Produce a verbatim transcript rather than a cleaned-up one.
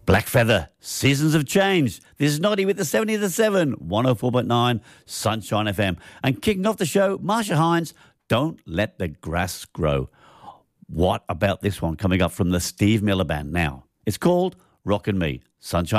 Black Feather, Seasons of Change. This is Noddy with the seventy to seven, one oh four point nine Sunshine F M. And kicking off the show, Marsha Hines, Don't Let the Grass Grow. What about this one coming up from the Steve Miller Band now? It's called Rockin' Me, Sunshine.